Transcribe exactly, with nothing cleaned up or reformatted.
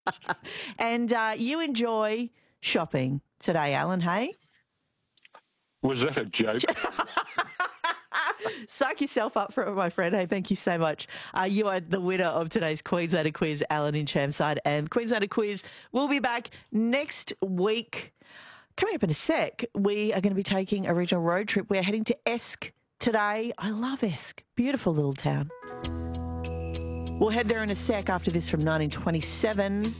And uh, you enjoy shopping today, Alan, hey? Was that a joke? Psych yourself up for it, my friend. Hey, thank you so much. Uh, you are the winner of today's Queenslander quiz, Alan in Chermside. And Queenslander quiz will be back next week. Coming up in a sec, we are going to be taking a regional road trip. We're heading to Esk today. I love Esk. Beautiful little town. We'll head there in a sec after this from nineteen twenty-seven.